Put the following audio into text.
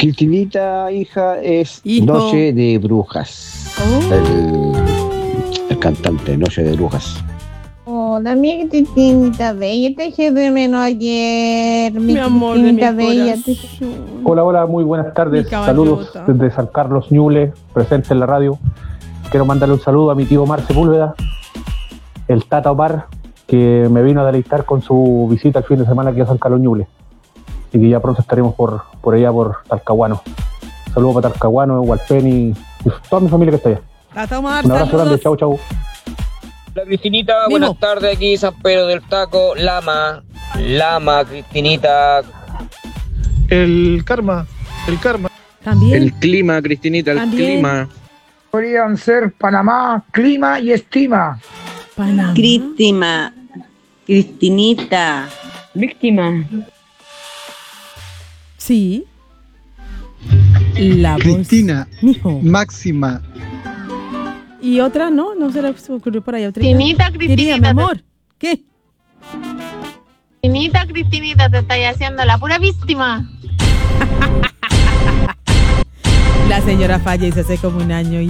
Cristinita, hija, es Hijo. Noche de Brujas. Oh. El cantante Noche de Brujas. Hola, mi Cristinita Bella, te dejé de menos ayer. Mi amor de mi Cristinita Bella, corazón. Hola, hola, muy buenas tardes. Mi caballota. Saludos desde San Carlos Ñuble, presente en la radio. Quiero mandarle un saludo a mi tío Omar Sepúlveda, el Tata Omar, que me vino a deleitar con su visita el fin de semana aquí a San Carlos Ñuble. Y que ya pronto estaremos por allá, por Talcahuano. Saludos para Talcahuano, Hualpén y toda mi familia que está allá. Tata Omar, Un abrazo grande, saludos. chau, chau. Hola Cristinita, Mijo. buenas tardes, aquí San Pedro del Taco, Lama, Cristinita. El karma. También. Clima, Cristinita, También. Podrían ser Panamá, clima y estima. Panamá. Cristinita. Víctima. Sí. La voz. Cristina. Mijo. Máxima. Y otra, ¿no? No se le ocurrió por ahí otra. Cristinita, Querida, mi amor. ¿Qué? Cristinita, te estáis haciendo la pura víctima. La señora falleció hace como un año y